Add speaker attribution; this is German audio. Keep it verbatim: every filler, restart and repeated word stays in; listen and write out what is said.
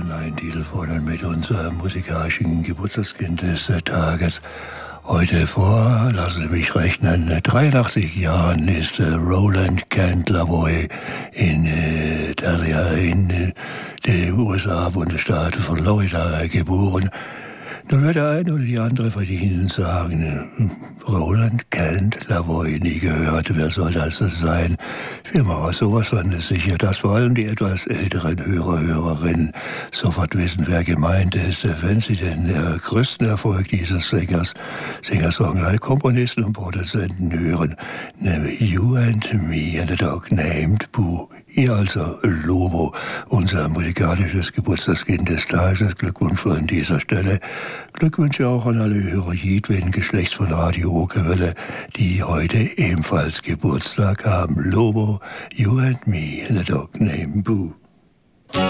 Speaker 1: an einen Titel von mit unserem musikalischen Geburtstagskind des Tages. Heute vor, lassen Sie mich rechnen, dreiundachtzig Jahren ist äh, Roland Kent Lavoie in, äh, der, in äh, den U S A-Bundesstaat Florida äh, geboren. Nun wird der eine oder die andere von Ihnen sagen, Roland Kent Lavoie, nie gehört, wer soll das sein? Wir machen sowas von sicher, dass vor allem die etwas älteren Hörer, Hörerinnen sofort wissen, wer gemeint ist, wenn sie den äh, größten Erfolg dieses Sängers, Singer-Songwriter, Komponisten und Produzenten hören, nämlich You and Me and a Dog Named Boo. Hier also Lobo, unser musikalisches Geburtstagskind des Tages. Glückwunsch von dieser Stelle. Glückwünsche auch an alle Hörer jedweden Geschlechts von Radio Okerwelle, die heute ebenfalls Geburtstag haben. Lobo, You and Me and a Dog Named Boo.